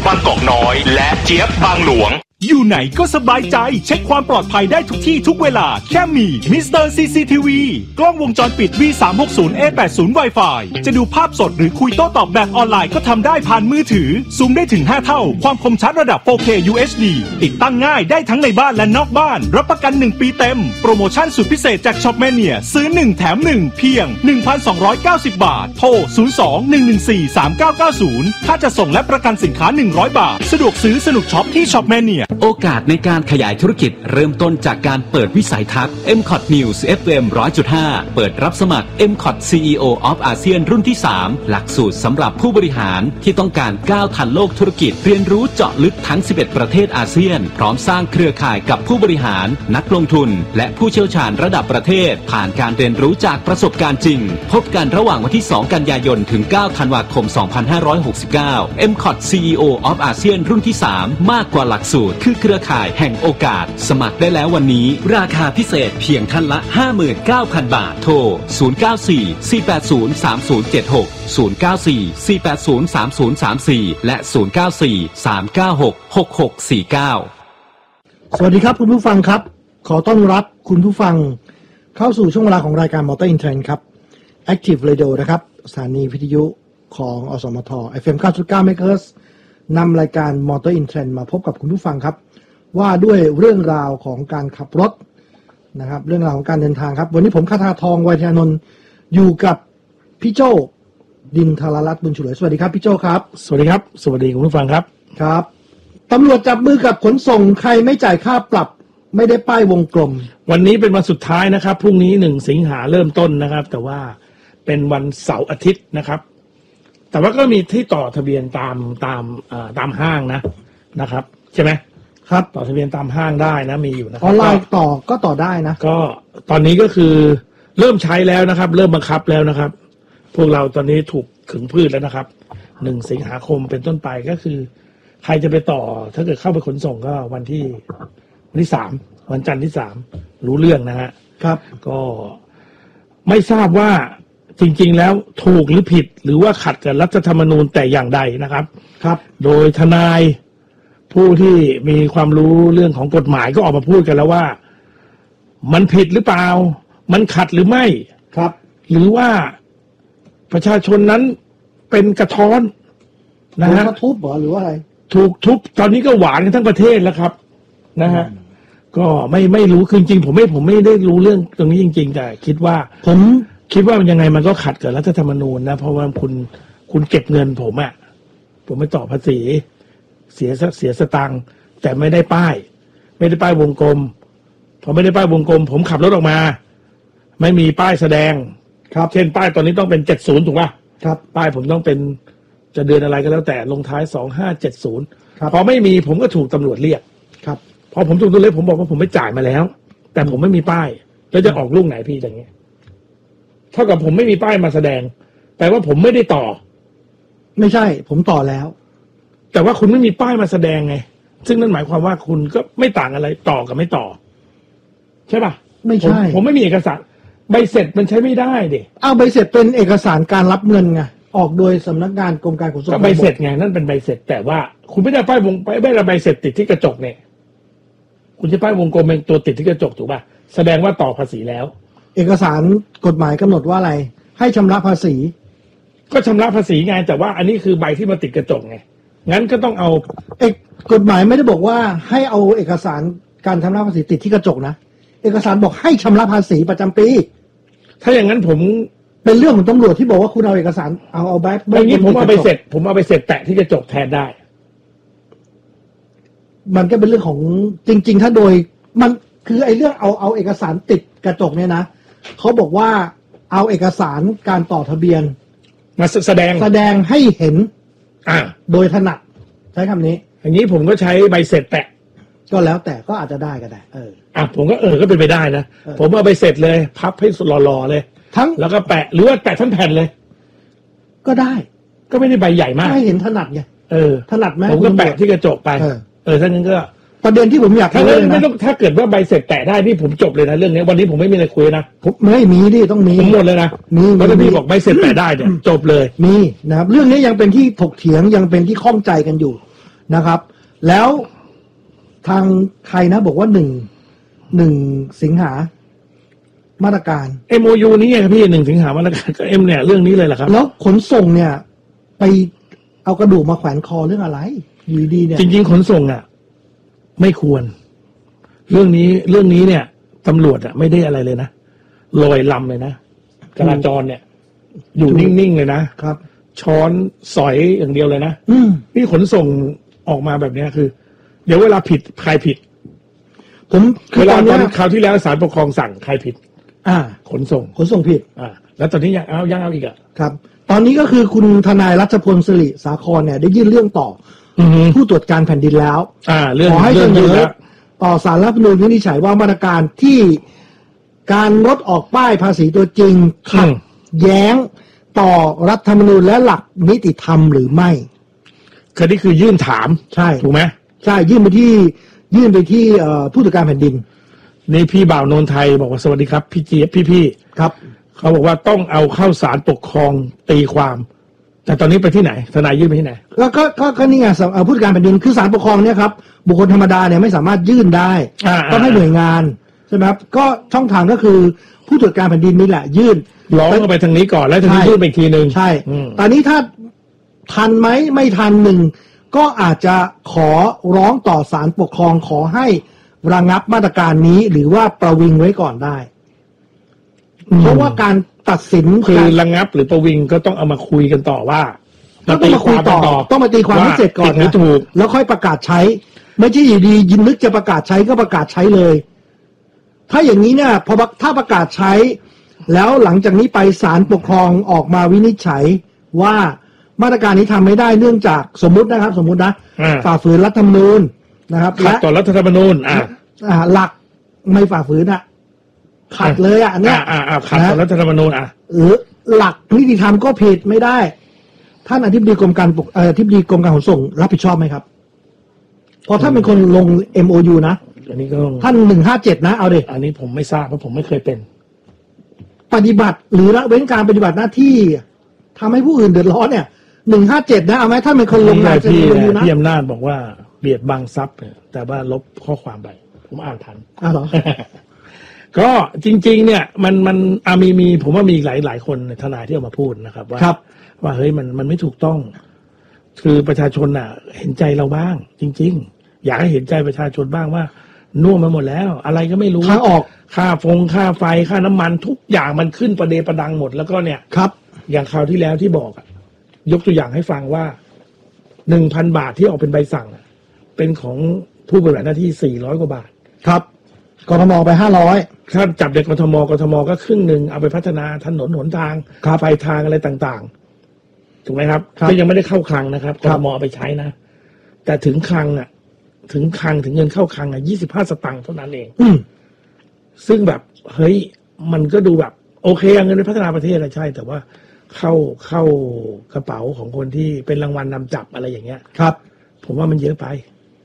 บางกอกน้อยและเจี๊ยบบางหลวงอยู่ไหนก็สบายใจเช็คความปลอดภัยได้ทุกที่ทุกเวลาแค่มีมิสเตอร์ CCTV กล้องวงจรปิด V360A80 Wi-Fi จะดูภาพสดหรือคุยโต้ตอบแบบออนไลน์ก็ทำได้ผ่านมือถือซูมได้ถึง5เท่าความคมชัดระดับ 4K UHD ติดตั้งง่ายได้ทั้งในบ้านและนอกบ้านรับประกัน1ปีเต็มโปรโมชั่นสุดพิเศษจากช็อปแมเนียซื้อ1แถม1เพียง 1,290 บาทโทร 02-114-3990 ถ้าจะส่งและประกันสินค้า100 บาทสะดวกซื้อสนุกช็อปที่ช็อปแมเนียโอกาสในการขยายธุรกิจเริ่มต้นจากการเปิดวิสัยทัศน์ MCOT News FM 100.5 เปิดรับสมัคร MCOT CEO of ASEAN รุ่นที่ 3 หลักสูตรสำหรับผู้บริหารที่ต้องการก้าวทันโลกธุรกิจเรียนรู้เจาะลึกทั้ง 11 ประเทศอาเซียนพร้อมสร้างเครือข่ายกับผู้บริหารนักลงทุนและผู้เชี่ยวชาญระดับประเทศผ่านการเรียนรู้จากประสบการณ์จริงพบกันระหว่างวันที่ 2 กันยายนถึง 9 ธันวาคม 2569 MCOT CEO of ASEAN รุ่นที่ 3 มากกว่าหลักสูตรคือเครือข่ายแห่งโอกาสสมัครได้แล้ววันนี้ราคาพิเศษเพียงท่านละ 59,000 บาทโทร 094-480-3076 094-480-3034 และ 094-396-6649 สวัสดีครับคุณผู้ฟังครับขอต้อนรับคุณผู้ฟังเข้าสู่ช่วงเวลาของรายการ Motor in Trend ครับ Active Radio นะครับสถานีวิทยุของอสมท FM 9.9 MHz นำรายการ Motor in Trend มาพบกับคุณผู้ฟังครับว่าด้วยเรื่องราวของการขับรถนะครับเรื่องราวของการเดินทางครับวันนี้ผมคทาทองไวยทานนท์อยู่กับพี่โจ้ดินทรรัตน์บุญฉลวยสวัสดีครับพี่โจ้ครับสวัสดีครับสวัสดีคุณผู้ฟังครับครับตำรวจจับมือกับขนส่งใครไม่จ่ายค่าปรับไม่ได้ป้ายวงกลมวันนี้เป็นวันสุดท้ายนะครับพรุ่งนี้1สิงหาเริ่มต้นนะครับแต่ว่าเป็นวันเสาร์อาทิตย์นะครับแต่ว่าก็มีที่ต่อทะเบียนตามห้างนะครับใช่ไหมครับต่อทะเบียนตามห้างได้นะมีอยู่นะครับออนไลน์ก็ต่อได้นะก็ตอนนี้ก็คือเริ่มใช้แล้วนะครับเริ่มบังคับแล้วนะครับพวกเราตอนนี้ถูกขึงพืชแล้วนะครับ1สิงหาคมเป็นต้นไปก็คือใครจะไปต่อถ้าเกิดเข้าไปขนส่งก็วันที่3วันจันทร์ที่3รู้เรื่องนะฮะครับก็ไม่ทราบว่าจริงๆแล้วถูกหรือผิดหรือว่าขัดกับรัฐธรรมนูญแต่อย่างใดนะครับครับโดยทนายผู้ที่มีความรู้เรื่องของกฎหมายก็ออกมาพูดกันแล้วว่ามันผิดหรือเปล่ามันขัดหรือไม่ครับหรือว่าประชาชนนั้นเป็นกระท้อนนะฮะทุบหรือว่าอะไรถูกทุบตอนนี้ก็หวานกันทั้งประเทศแล้วครับนะฮะก็ไม่รู้คือจริงผมไม่ได้รู้เรื่องตรงนี้จริงๆแต่คิดว่าผมคิดว่ามันยังไงมันก็ขัดกับรัฐธรรมนูญนะเพราะว่าคุณเก็บเงินผมไม่ต่อภาษีเสียสตังค์แต่ไม่ได้ป้ายวงกลมพอไม่ได้ป้ายวงกลมผมขับรถออกมาไม่มีป้ายแสดงครับเช่นป้ายตอนนี้ต้องเป็น70ถูกป่ะครับป้ายผมต้องเป็นจะเดือนอะไรก็แล้วแต่ลงท้าย2570 ครับพอไม่มีผมก็ถูกตำรวจเรียกครับพอผมถูกตำรวจเรียกผมบอกว่าผมไม่จ่ายมาแล้วแต่ผมไม่มีป้ายแล้วจะออกลูกไหนพี่อย่างเงี้ยเท่ากับผมไม่มีป้ายมาแสดงแปลว่าผมไม่ได้ต่อไม่ใช่ผมต่อแล้วแต่ว่าคุณไม่มีป้ายมาแสดงไงซึ่งนั่นหมายความว่าคุณก็ไม่ต่างอะไรต่อกับไม่ต่อใช่ป่ะไม่ใช่ผมไม่มีเอกสารใบเสร็จมันใช้ไม่ได้ดิใบเสร็จเป็นเอกสารการรับเงินไงออกโดยสำนักงานกรมการขนส่งใบเสร็จไงนั่นเป็นใบเสร็จแต่ว่าคุณไม่ได้ป้ายวงไม่ได้ใบเสร็จติดที่กระจกเนี่ยคุณจะป้ายวงกลมเป็นตัวติดที่กระจกถูกป่ะแสดงว่าต่อภาษีแล้วเอกสารกฎหมายกำหนดว่าอะไรให้ชำระภาษีก็ชำระภาษีไงแต่ว่าอันนี้คือใบที่มาติดกระจกไงงั้นก็ต้องเอากฎหมายไม่ได้บอกว่าให้เอาเอกสารการชำระภาษีติดที่กระจกนะเอกสารบอกให้ชำระภาษีประจำปีถ้าอย่างนั้นผมเป็นเรื่องของตำรวจที่บอกว่าคุณเอาเอกสารเอาแบบอย่างนี้ผมเอาไปเสร็จแตะที่กระจกแทนได้มันก็เป็นเรื่องของจริงๆถ้าโดยมันคือไอ้เรื่องเอาเอกสารติดกระจกเนี่ยนะเขาบอกว่าเอาเอกสารการต่อทะเบียนมาแสดงให้เห็นโดยถนัดใช้คำนี้อย่างนี้ผมก็ใช้ใบเสร็จแตะก็แล้วแต่ก็อาจจะได้ก็ได้ผมก็ก็เป็นไปได้นะผมเอาใบเสร็จเลยพับให้หล่อๆเลยทั้งแล้วก็แปะหรือว่าแปะทั้งแผ่นเลยก็ได้ก็ไม่ได้ใบใหญ่มากให้เห็นถนัดไงถนัดไหมผมก็แปะที่กระจกไปถ้างั้นก็ประเด็นที่ผมอยากรู้เลยนะถ้าเกิดว่าใบเสร็จแตะได้นี่ผมจบเลยนะเรื่องนี้วันนี้ผมไม่มีอะไรคุยนะผมไม่มีดิต้องมีผมหมดเลยนะเพราะถ้าพี่บอกใบเสร็จแตะได้เนี่ยจบเลยมีนะครับเรื่องนี้ยังเป็นที่ถกเถียงยังเป็นที่ข้องใจกันอยู่นะครับ แล้วทางใครนะบอกว่า1 สิงหามาตรการ MOU นี้ไงครับพี่1 สิงหามาตรการก็เนี่ยเรื่องนี้เลยแหละครับแล้วขนส่งเนี่ยไปเอากระดูกมาแขวนคอเรื่องอะไรอยู่ดีเนี่ยจริงๆขนส่งไม่ควรเรื่องนี้เนี่ยตำรวจไม่ได้อะไรเลยนะลอยลำเลยนะจราจรเนี่ยอยู่นิ่งๆเลยนะครับช้อนสอยอย่างเดียวเลยนะนี่ขนส่งออกมาแบบนี้คือเดี๋ยวเวลาผิดใครผิดเวลาตอนคราวที่แล้วศาลปกครองสั่งใครผิดขนส่งผิดแล้วตอนนี้ยังเอาอีกครับตอนนี้ก็คือคุณทนายรัชพลศิริสาครเนี่ยได้ยื่นเรื่องต่อผู้ตรวจการแผ่นดินแล้วขอให้เสนอต่อศาลรัฐธรรมนูญวินิจฉัยว่ามาตรการที่การลดออกป้ายภาษีตัวจริงขัดแย้งต่อรัฐธรรมนูญและหลักนิติธรรมหรือไม่คือนี่คือยื่นถามใช่ถูกไหมใช่ยื่นไปที่ผู้ตรวจการแผ่นดินนี่พี่บ่าวนนไทยบอกว่าสวัสดีครับพี่เจี๊ยบพี่ครับเขาบอกว่าต้องเอาเข้าศาลปกครองตีความแต่ตอนนี้ไปที่ไหนทนายยื่นไปที่ไหนก็นี่ไงผู้ตรวจการแผ่นดินคือศาลปกครองเนี่ยครับบุคคลธรรมดาเนี่ยไม่สามารถยื่นได้ต้องให้หน่วยงานใช่ไหมครับก็ช่องทางก็คือผู้ตรวจการแผ่นดินนี่แหละยื่นร้องไปทางนี้ก่อนแล้วทางนี้ยื่นไปอีกทีนึงใช่ตอนนี้ถ้าทันไหมไม่ทันก็อาจจะขอร้องต่อศาลปกครองขอให้ระงับมาตรการนี้หรือว่าประวิงไว้ก่อนได้เพราะว่าการตัดสินคือระงับหรือประวิงก็ต้องเอามาคุยกันต่อว่าต้องมาคุยต่อต้องมาตีความให้เสร็จก่อนนะถูกแล้วค่อยประกาศใช้ไม่ใช่อยู่ดียินนึกจะประกาศใช้ก็ประกาศใช้เลยถ้าอย่างนี้เนี่ยพอถ้าประกาศใช้แล้วหลังจากนี้ไปศาลปกครองออกมาวินิจฉัยว่ามาตรการนี้ทำไม่ได้เนื่องจากสมมุตินะฝ่าฝืนรัฐธรรมนูญนะครับขัดต่อรัฐธรรมนูญหลักไม่ฝ่าฝืนขัดเลยเนี่ยขัดต่อรัฐธรรมนูญหรือหลักนิติธรรมก็ผิดไม่ได้ท่านอธิบดีกรมการขนส่งรับผิดชอบไหมครับพอท่านเป็นคนลง MOU นะอันนี้ก็ท่าน157นะเอาดิอันนี้ผมไม่ทราบเพราะผมไม่เคยเป็นปฏิบัติหรือละเว้นการปฏิบัติหน้าที่ทำให้ผู้อื่นเดือดร้อนเนี่ย157นะเอาไหมท่านเป็นคนลงนามพี่อำนาจบอกว่าเบียดบังทรัพย์แต่ว่าลบข้อความไปผมอ่านทันเหรอก็จริงๆเนี่ยมันมีผมว่ามีหลายคนทนายที่ออกมาพูดนะครับว่าเฮ้ยมันไม่ถูกต้องคือประชาชนเห็นใจเราบ้างจริงๆอยากให้เห็นใจประชาชนบ้างว่าน่วมมาหมดแล้วอะไรก็ไม่รู้ค่าออกค่าไฟค่าน้ำมันทุกอย่างมันขึ้นประเดประดังหมดแล้วก็เนี่ยครับอย่างคราวที่แล้วที่บอกยกตัวอย่างให้ฟังว่า 1,000 บาทที่ออกเป็นใบสั่งเป็นของผู้ปฏิบัติหน้าที่400 กว่าบาทครับกทมไป500 ถ้าจับเด็กกทมก็ครึ่งนึงเอาไปพัฒนาถนนหนทางไฟทางอะไรต่างๆถูกไหมครับก็ยังไม่ได้เข้าคลังนะครับกทมเอาไปใช้นะแต่ถึงคลังถึงเงินเข้าคลัง25 สตางค์เท่านั้นเองซึ่งแบบเฮ้ยมันก็ดูแบบโอเคเงินไปพัฒนาประเทศใช่แต่ว่าเข้ากระเป๋าของคนที่เป็นรางวัลนำจับอะไรอย่างเงี้ยครับผมว่ามันเยอะไป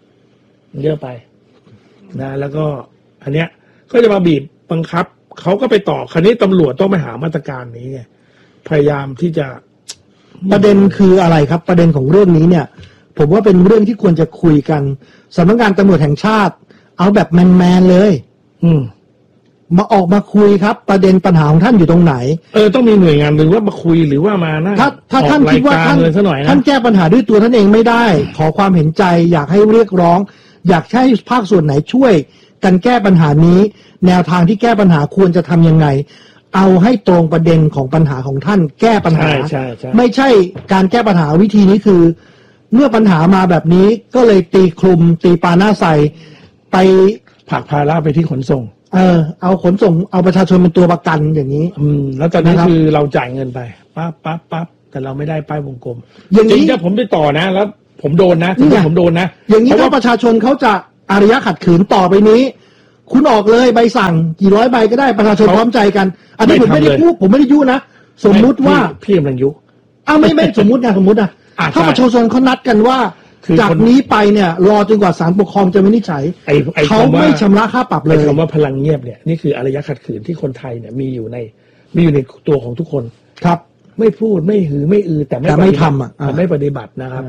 นะแล้วก็อันเนี้ยก็จะมาบีบบังคับเขาก็ไปต่อคราวนี้ตำรวจต้องไปหามาตรการนี้ไงพยายามที่จะประเด็นคืออะไรครับประเด็นของเรื่องนี้เนี่ยผมว่าเป็นเรื่องที่ควรจะคุยกันสำนักงานตำรวจแห่งชาติเอาแบบแมนๆเลยมาออกมาคุยครับประเด็นปัญหาของท่านอยู่ตรงไหนต้องมีหน่วยงานหรือว่ามาคุยหรือว่ามานะถ้าท่านคิดว่าท่านแก้ปัญหาด้วยตัวท่านเองไม่ได้ขอความเห็นใจอยากให้เรียกร้องอยากให้ภาคส่วนไหนช่วยกันแก้ปัญหานี้แนวทางที่แก้ปัญหาควรจะทำยังไงเอาให้ตรงประเด็นของปัญหาของท่านแก้ปัญหาไม่ใช่การแก้ปัญหาวิธีนี้คือเมื่อปัญหามาแบบนี้ก็เลยตีปาหน้าใส่ไปผลักภาระไปที่ขนส่งเอาขนส่งเอาประชาชนเป็นตัวประกันอย่างนี้แล้วตอนนี้คือเราจ่ายเงินไปปั๊บแต่เราไม่ได้ป้ายวงกลมอย่างนี้ถ้าผมไปต่อนะแล้วผมโดนนะผมโดนนะอย่างนี้ถ้าประชาชนเขาจะอารยะขัดขืนต่อไปนี้คุณออกเลยใบสั่งกี่ร้อยใบก็ได้ประชาชนพร้อมใจกันอันนี้ผมไม่ได้ยุนะสมมุติว่าพี่กำลังยุไม่สมมุตินะถ้าประชาชนเขานัดกันว่าจากนี้ไปเนี่ยรอจนกว่าศาลปกครองจะวินิจฉัยเขาไม่ชำระค่าปรับเลยคำว่าพลังเงียบเนี่ยนี่คืออารยะขัดขืนที่คนไทยเนี่ยมีอยู่ในตัวของทุกคนครับไม่พูดไม่หือไม่อือแต่ไม่ทำแต่ไม่ปฏิบัตินะครับ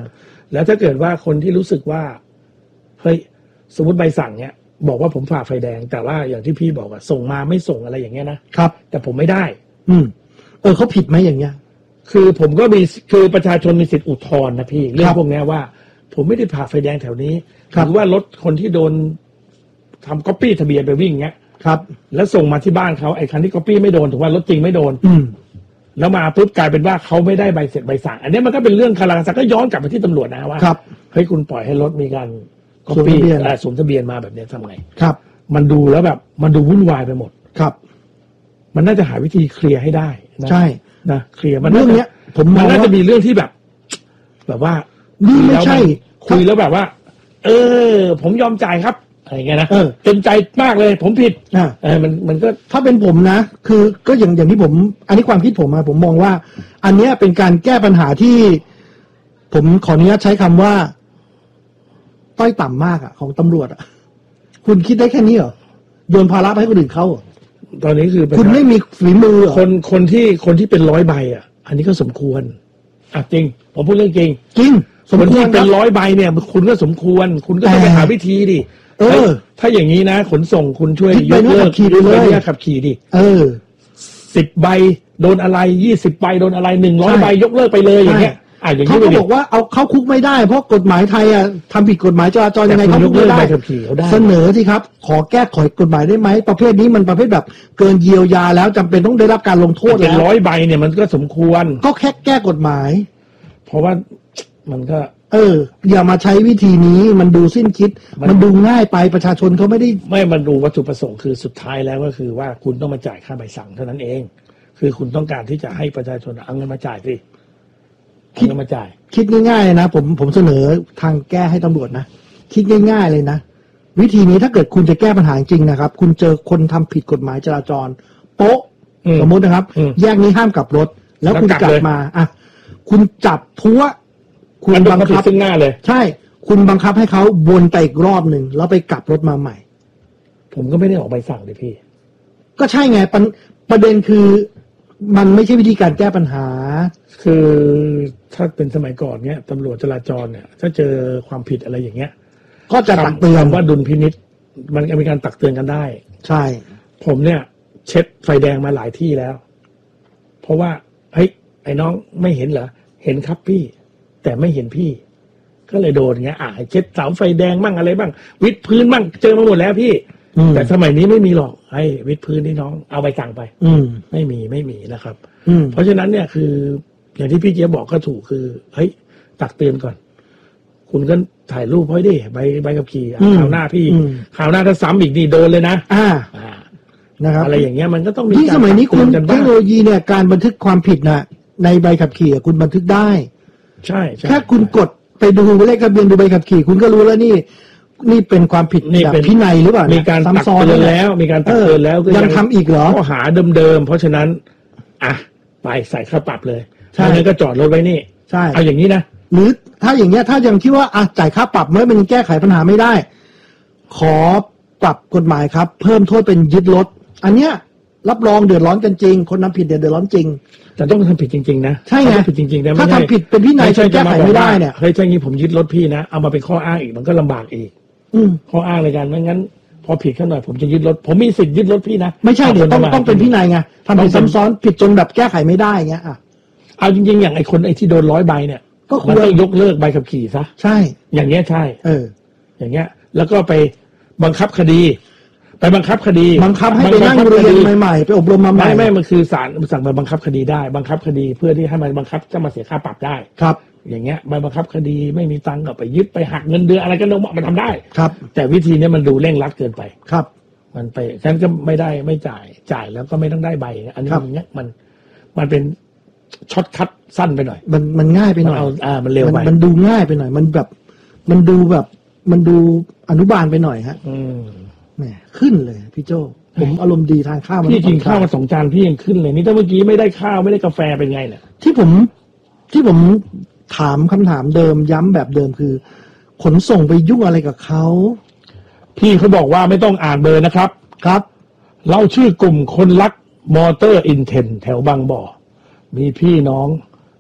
แล้วถ้าเกิดว่าคนที่รู้สึกว่าเฮ้ยสมมติใบสั่งเนี้ยบอกว่าผมฝ่าไฟแดงแต่ว่าอย่างที่พี่บอกอะส่งมาไม่ส่งอะไรอย่างเงี้ยนะครับแต่ผมไม่ได้เขาผิดไหมอย่างเงี้ยคือผมก็มีคือประชาชนมีสิทธิอุทธรณ์นะพี่เรื่องพวกนี้ว่าผมไม่ได้ผ่าไฟแดงแถวนี้หรือว่ารถคนที่โดนทำก๊อปปี้ทะเบียนไปวิ่งเงี้ยครับแล้วส่งมาที่บ้านเขาไอ้คันที่ก๊อปปี้ไม่โดนถือว่ารถจริงไม่โดนแล้วมาปุ๊บกลายเป็นว่าเขาไม่ได้ใบเสร็จใบสั่งอันนี้มันก็เป็นเรื่องคาราคาซังก็ย้อนกลับไปที่ตำรวจนะว่าเฮ้ยคุณปล่อยให้รถมีการก๊อปปี้สวมทะเบียนมาแบบนี้ทำไงครับมันดูแล้วแบบมันดูวุ่นวายไปหมดครับมันน่าจะหาวิธีเคลียร์ให้ได้ใช่นะเคลียร์เรื่องนี้มันน่าจะมีเรื่องที่แบบว่านี่ไม่ใช่คุยแล้วแบบว่าผมยอมจ่ายครับอะไรเงี้ยนะเต็มใจมากเลยผมผิดมันก็ถ้าเป็นผมนะคือก็อย่างที่ผมอันนี้ความคิดผมมองว่าอันนี้เป็นการแก้ปัญหาที่ผมขออนุญาตใช้คำว่าต้อยต่ำมากของตำรวจคุณคิดได้แค่นี้เหรอโยนภาระไปให้คนอื่นเขาตอนนี้คือคุณไม่มีฝีมือคนที่เป็น100 ใบอันนี้ก็สมควรจริงผมพูดเรื่องจริงคนที่เป็น100 ใบเนี่ยคุณก็สมควรคุณก็ต้องไปหาวิธีดิถ้าอย่างนี้นะขนส่งคุณช่วยยกเลิกใบอนุญาตขับขี่ดิ10 ใบโดนอะไร20 ใบโดนอะไร100 ใบยกเลิกไปเลยอย่างเงี้ยเขาก็บอกว่าเอาเข้าคุกไม่ได้เพราะกฎหมายไทยทำผิดกฎหมายจราจรยังไงเขาไม่ได้เสนอสิครับขอแก้ไขกฎหมายได้ไหมประเภทนี้มันประเภทแบบเกินเยียวยาแล้วจำเป็นต้องได้รับการลงโทษแล้ว100 ใบเนี่ยมันก็สมควรก็แค่แก้กฎหมายเพราะว่ามันก็อย่ามาใช้วิธีนี้มันดูสิ้นคิดมันดูง่ายไปประชาชนเขาไม่ได้มันดูวัตถุประสงค์คือสุดท้ายแล้วก็คือว่าคุณต้องมาจ่ายค่าใบสั่งเท่านั้นเองคือคุณต้องการที่จะให้ประชาชนเอาเงินมาจ่ายสิคิดมาจ่ายคิดง่ายๆนะผมเสนอทางแก้ให้ตำรวจนะคิดง่ายๆเลยนะวิธีนี้ถ้าเกิดคุณจะแก้ปัญหาจริงนะครับคุณเจอคนทำผิดกฎหมายจราจรโป๊ะสมมตินะครับแยกนี้ห้ามกลับรถแล้วคุณกลับมาคุณจับทั่วคุณบังคับซึ่งหน้าเลยใช่คุณบังคับให้เขาวนไปอีกรอบหนึ่งแล้วไปกลับรถมาใหม่ผมก็ไม่ได้ออกใบสั่งเลยพี่ก็ใช่ไงประเด็นคือมันไม่ใช่วิธีการแก้ปัญหาคือถ้าเป็นสมัยก่อนเนี้ยตำรวจจราจรเนี่ยถ้าเจอความผิดอะไรอย่างเงี้ยก็จะตักเตือนว่าดุลพินิจมันมีการตักเตือนกันได้ใช่ผมเนี่ยเช็ดไฟแดงมาหลายที่แล้วเพราะว่าเฮ้ยไอ้น้องไม่เห็นเหรอเห็นครับพี่แต่ไม่เห็นพี่ก็เลยโดนเงี้ยเช็ดเสาไฟแดงบ้างอะไรบ้างวิดพื้นบ้างเจอมาหมดแล้วพี่แต่สมัยนี้ไม่มีหรอกไอ้วิดพื้นนี่น้องเอาใบสั่งไปไม่มีนะครับเพราะฉะนั้นเนี่ยคืออย่างที่พี่เจี๊ยบบอกก็ถูกคือเฮ้ยตักเตือนก่อนคุณก็ถ่ายรูปไว้ดิใบขับขี่คราวหน้าพี่คราวหน้าถ้าซ้ำอีกนี่โดนเลยนะนะครับอะไรอย่างเงี้ยมันก็ต้องมีที่สมัยนี้คุณเทคโนโลยีเนี่ยการบันทึกความผิดน่ะในใบขับขี่คุณบันทึกได้ใช่แค่คุณกดไปดูเลขทะเบียนดูใบขับขี่คุณก็รู้แล้วนี่เป็นความผิดแบบพินัยหรือเปล่ามีการตักเตือนแล้วมีการตักเตือนแล้วยังทำอีกเหรอข้อหาเดิมๆเพราะฉะนั้นไปใส่ค่าปรับเลยใช่ก็จอดรถไว้นี่ใช่เอาอย่างนี้นะหรือถ้าอย่างเงี้ยถ้ายังคิดว่าจ่ายค่าปรับเมื่อมันแก้ไขปัญหาไม่ได้ขอปรับกฎหมายครับเพิ่มโทษเป็นยึดรถอันเนี้ยรับรองเดือดร้อนกันจริงคนทำผิดเดือดร้อนจริงแต่ต้องทำผิดจริงๆนะใช่ไงผิดจริงๆนะถ้าทำผิดเป็นพินัยแก้ไขไม่ได้เนี่ยเฮ้ยถ้างี้ผมยึดรถพี่นะเอามาเป็นข้ออ้างอีกมันก็ลำบากอีกข้ออ้างในการไม่งั้นพอผิดขึ้นหน่อยผมจะยึดรถผมมีสิทธิ์ยึดรถพี่นะไม่ใช่เดี๋ยวต้องเป็นพินัยไงทำผิดซ้ำซ้อนผิดจนแบบแก้ไขไม่ได้เงี้ยเอาจริงๆอย่างไอ้คนที่โดน100 ใบเนี่ยก็ควรต้องยกเลิกใบขับขี่ซะใช่อย่างเงี้ยใช่อย่างเงี้ยแล้วก็ไปบังคับคดีให้ไปนั่งเรียนใหม่ๆไปอบรมมาใหม่ไม่มันคือศาลสั่งมาบังคับคดีได้บังคับคดีเพื่อที่ให้มันบังคับจะมาเสียค่าปรับได้ครับอย่างเงี้ยใบบังคับคดีไม่มีตังค์ก็ไปยึดไปหักเงินเดือนอะไรก็มันทำได้ครับแต่วิธีนี้มันดูเร่งรัดเกินไปครับมันไปฉันก็ไม่ได้ไม่จ่ายแล้วก็ไม่ต้องได้ใบอันนี้อย่างเงี้ยมันเป็นช็อตคัทสั้นไปหน่อยมันง่ายไปหน่อยมันเร็วไปมันดูง่ายไปหน่อยมันแบบมันดูอนุบาลไปหน่อยฮะแหมขึ้นเลยพี่โจผมอารมณ์ดีทานข้าวพี่กินข้าวมา2 จานพี่ยังขึ้นเลยนี่ถ้าเมื่อกี้ไม่ได้ข้าวไม่ได้กาแฟเป็นไงเนี่ยที่ผมถามคำถามเดิมย้ำแบบเดิมคือขนส่งไปยุ่งอะไรกับเขาพี่เขาบอกว่าไม่ต้องอ่านเบอร์นะครับครับเราชื่อกลุ่มคนรักมอเตอร์อินเทนแถวบางบ่อมีพี่น้อง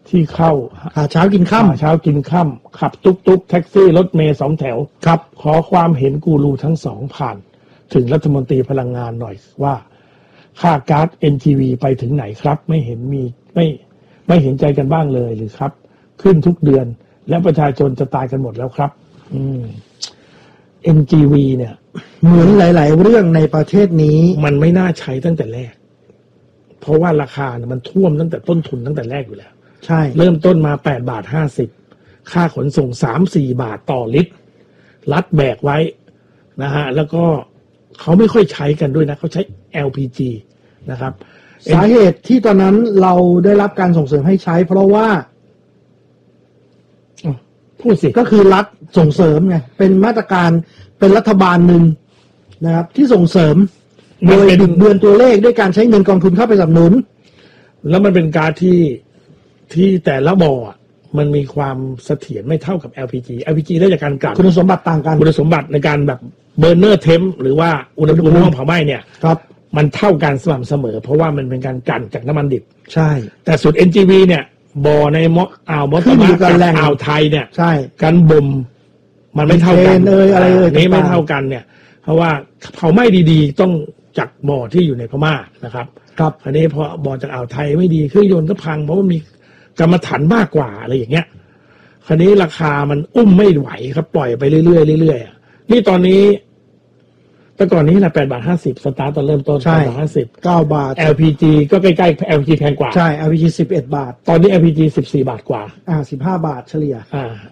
ที่เข้าหาเช้ากินค่ำหาเช้ากินค่ำขับตุ๊กแท็กซี่รถเมล์2 แถวครับขอความเห็นกูรูทั้งสองผ่านถึงรัฐมนตรีพลังงานหน่อยว่าค่าก๊าซ NGV ไปถึงไหนครับไม่เห็นมีไม่เห็นใจกันบ้างเลยหรือครับขึ้นทุกเดือนและประชาชนจะตายกันหมดแล้วครับNGV เนี่ยเหมือนหลายๆเรื่องในประเทศนี้มันไม่น่าใช้ตั้งแต่แรกเพราะว่าราคาเนี่ยมันท่วมตั้งแต่ต้นทุนตั้งแต่แรกอยู่แล้วใช่เริ่มต้นมา8.50 ค่าขนส่ง 3-4 บาทต่อลิตรรัฐแบกไว้นะฮะแล้วก็เขาไม่ค่อยใช้กันด้วยนะเขาใช้ LPG นะครับสาเหตุที่ตอนนั้นเราได้รับการส่งเสริมให้ใช้เพราะว่าพูดสิก็คือรัฐส่งเสริมไงเป็นมาตรการเป็นรัฐบาลหนึ่งนะครับที่ส่งเสริมโดยบิดเบือนตัวเลขด้วยการใช้เงินกองทุนเข้าไปสนับสนุนแล้วมันเป็นการที่แต่ละบ่อมันมีความเสถียรไม่เท่ากับ LPG ได้จากการกลั่นคุณสมบัติต่างกันคุณสมบัติในการแบบเบอร์เนอร์เทมหรือว่าอุณหภูมิห้องเผาไหม้เนี่ยครับมันเท่ากันสม่ำเสมอเพราะว่ามันเป็นการกลั่นจากน้ำมันดิบใช่แต่ส่วน NGV เนี่ยบ่อในอ่าวมอตมากับอ่าวไทยเนี่ยใช่การบ่มมันไม่เท่ากันอะไรนี้ไม่เท่ากันเนี่ยเพราะว่าเผาไหม้ดีๆต้องจากบ่อที่อยู่ในพม่านะครับครับอันนี้พอบ่อจากอ่าวไทยไม่ดีเครื่องยนต์ก็พังเพราะว่ามีกรรมฐานมากกว่าอะไรอย่างเงี้ยคราวนี้ราคามันอุ้มไม่ไหวครับปล่อยไปเรื่อยๆเรื่อยๆนี่ตอนนี้แต่ก่อนนี้นะ8.50 สตาร์ตตอนเริ่มต้น 8.50 9 บาท LPG ก็ใกล้ๆ LPG แพงกว่าใช่ LPG 11 บาทตอนนี้ LPG 14 บาทกว่า 15 บาทเฉลี่ย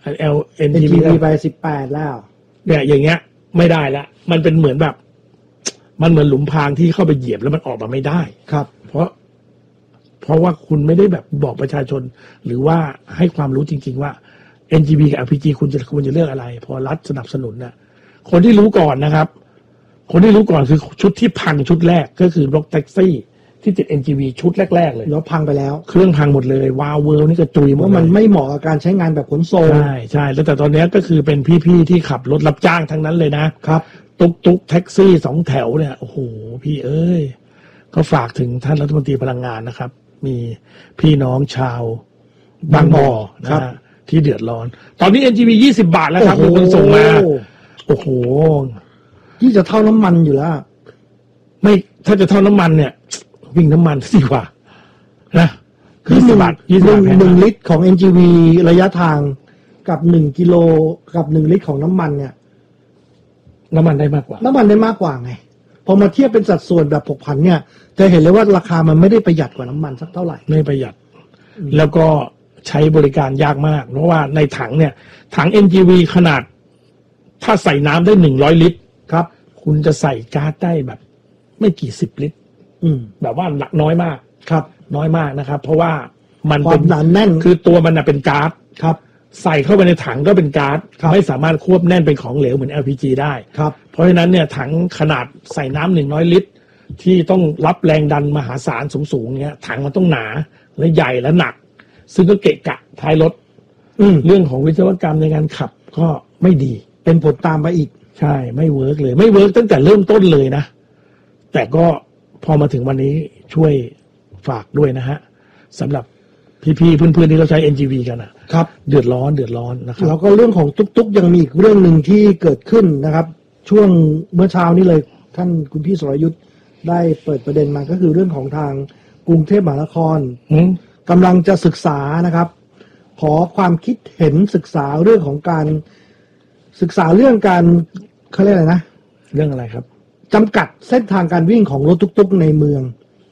NGV ไป18แล้วเนี่ยอย่างเงี้ยไม่ได้ละมันเป็นเหมือนแบบมันเหมือนหลุมพรางที่เข้าไปเหยียบแล้วมันออกมาไม่ได้ครับเพราะว่าคุณไม่ได้แบบบอกประชาชนหรือว่าให้ความรู้จริงๆว่า NGV กับ LPG คุณจะเลือกอะไรพอรัฐสนับสนุนนะคนที่รู้ก่อนนะครับคนที่รู้ก่อนคือชุดที่พังชุดแรกก็คือรถแท็กซี่ที่ติด NGV ชุดแรกๆเลยแล้วพังไปแล้วเครื่องพังหมดเลยวาล์วเวิลนี่กระจุยหมดว่ามันไม่เหมาะกับการใช้งานแบบขนส่งใช่แล้วแต่ตอนนี้ก็คือเป็นพี่ๆที่ขับรถรับจ้างทั้งนั้นเลยนะครับตุ๊กแท็กซี่2 แถวเนี่ยโอ้โหพี่เอ้ยก็ฝากถึงท่านรัฐมนตรีพลังงานนะครับมีพี่น้องชาวบางบ่อนะที่เดือดร้อนตอนนี้ NGV 20 บาทแล้วครับมีคนส่งมาโอ้โหที่จะเท่าน้ำมันอยู่แล้วไม่ถ้าจะเท่าน้ำมันเนี่ยวิ่งน้ำมันสิกว่านะคือ1 ลิตรของ NGV ระยะทางกับ1 กิโลกับ1 ลิตรของน้ำมันเนี่ยน้ำมันได้มากกว่าไงพอมาเทียบเป็นสัดส่วนแบบผกผันเนี่ยจะเห็นเลยว่าราคามันไม่ได้ประหยัดกว่าน้ำมันสักเท่าไหร่ไม่ประหยัดแล้วก็ใช้บริการยากมากเพราะว่าในถังเนี่ยถัง NGV ขนาดถ้าใส่น้ำได้100 ลิตรครับคุณจะใส่ก๊าซได้แบบไม่กี่10 ลิตรแบบว่าหลักน้อยมากครับน้อยมากนะครับเพราะว่ามันเป็นหนาแน่นคือตัวมันเป็นก๊าซครับใส่เข้าไปในถังก็เป็นก๊าซไม่สามารถควบแน่นเป็นของเหลวเหมือน LPG ได้ครับเพราะฉะนั้นเนี่ยถังขนาดใส่น้ำ100 ลิตรที่ต้องรับแรงดันมหาศาลสูงๆเนี่ยถังมันต้องหนาและใหญ่และหนักซึ่งก็เกะกะท้ายรถเรื่องของวิศวกรรมในการขับก็ไม่ดีเป็นผลตามไปอีกใช่ไม่เวิร์กเลยไม่เวิร์กตั้งแต่เริ่มต้นเลยนะแต่ก็พอมาถึงวันนี้ช่วยฝากด้วยนะฮะสำหรับพี่ๆเพื่อนๆที่เราใช้ NGV กันครับเดือดร้อนนะครับแล้วก็เรื่องของตุ๊กๆยังมีอีกเรื่องหนึ่งที่เกิดขึ้นนะครับช่วงเมื่อเช้านี้เลยท่านคุณพี่สรยุทธ์ได้เปิดประเด็นมาก็คือเรื่องของทางกรุงเทพมหานครกำลังจะศึกษานะครับขอความคิดเห็นศึกษาเรื่องของการศึกษาเรื่องการเขาเรียกอะไรนะเรื่องอะไรครับจำกัดเส้นทางการวิ่งของรถตุ๊กๆในเมือง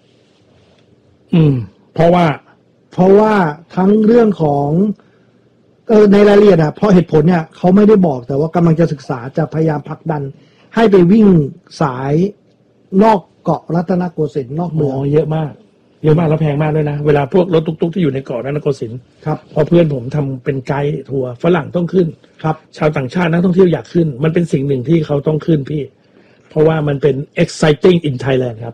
เพราะว่าทั้งเรื่องของในรายละเอียดเพราะเหตุผลเนี่ยเขาไม่ได้บอกแต่ว่ากำลังจะศึกษาจะพยายามผลักดันให้ไปวิ่งสายนอกเกาะรัตนโกสินทร์นอกเมืองเยอะมากแล้วแพงมากด้วยนะเวลาพวกรถตุ๊กๆที่อยู่ในเกาะรัตนโกสินทร์ครับพอเพื่อนผมทำเป็นไกด์ทัวร์ฝรั่งต้องขึ้นครับชาวต่างชาตินักท่องเที่ยวอยากขึ้นมันเป็นสิ่งหนึ่งที่เขาต้องขึ้นพี่เพราะว่ามันเป็น exciting in Thailand ครับ